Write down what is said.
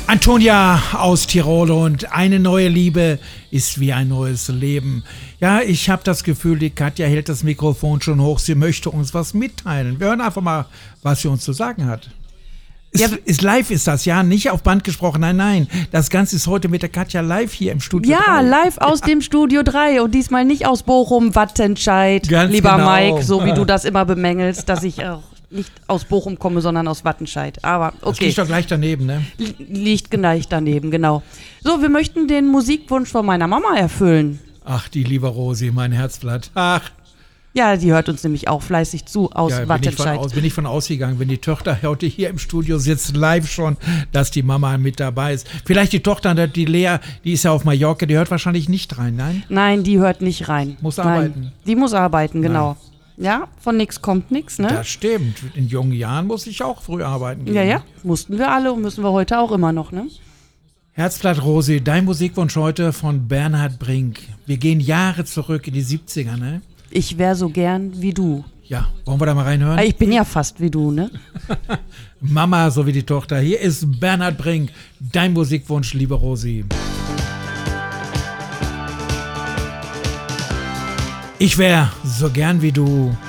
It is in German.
Antonia aus Tirol und eine neue Liebe ist wie ein neues Leben. Ja, ich habe das Gefühl, die Katja hält das Mikrofon schon hoch. Sie möchte uns was mitteilen. Wir hören einfach mal, was sie uns zu sagen hat. Ist live ist das, ja, nicht auf Band gesprochen, nein. Das Ganze ist heute mit der Katja live hier im Studio 3. Ja, live aus dem Studio 3 und diesmal nicht aus Bochum, Wattenscheid, Ganz lieber genau. Mike, so wie du das immer bemängelst, dass ich auch nicht aus Bochum komme, sondern aus Wattenscheid. Aber okay. Das liegt doch gleich daneben, ne? Liegt gleich daneben, genau. So, wir möchten den Musikwunsch von meiner Mama erfüllen. Ach, die liebe Rosi, mein Herzblatt. Ach. Ja, die hört uns nämlich auch fleißig zu aus Wattenscheid. Bin ich von ausgegangen, wenn die Tochter heute hier im Studio sitzt, live schon, dass die Mama mit dabei ist. Vielleicht die Tochter, die Lea, die ist ja auf Mallorca, die hört wahrscheinlich nicht rein, nein? Nein, die hört nicht rein. Muss arbeiten. Nein, die muss arbeiten, genau. Nein. Ja, von nix kommt nix, ne? Das stimmt. In jungen Jahren muss ich auch früh arbeiten gehen. Ja, mussten wir alle und müssen wir heute auch immer noch, ne? Herzblatt Rosi, dein Musikwunsch heute von Bernhard Brink. Wir gehen Jahre zurück in die 70er, ne? Ich wär so gern wie du. Ja, wollen wir da mal reinhören? Ich bin ja fast wie du, ne? Mama sowie die Tochter. Hier ist Bernhard Brink, dein Musikwunsch, liebe Rosi. Ich wär so gern wie du.